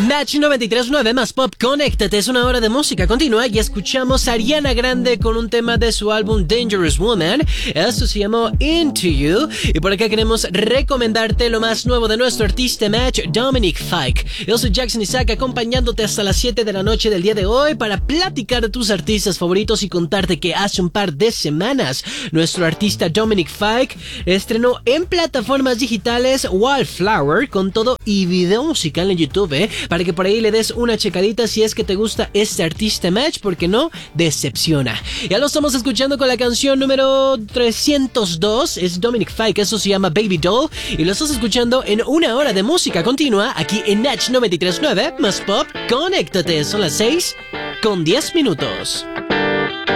Match 93.9 más Pop, conéctate, es una hora de música continua y escuchamos a Ariana Grande con un tema de su álbum Dangerous Woman. Esto se llamó Into You y por acá queremos recomendarte lo más nuevo de nuestro artista Match, Dominic Fike. Yo soy Jackson Isaac acompañándote hasta las 7 de la noche del día de hoy para platicar de tus artistas favoritos y contarte que hace un par de semanas nuestro artista Dominic Fike estrenó en plataformas digitales Wildflower con todo y video musical en YouTube, para que por ahí le des una checadita si es que te gusta este artista Match, porque no decepciona. Ya lo estamos escuchando con la canción número 302, es Dominic Fike, eso se llama Baby Doll, y lo estás escuchando en una hora de música continua aquí en Match 93.9 más Pop, conéctate, son las 6:10.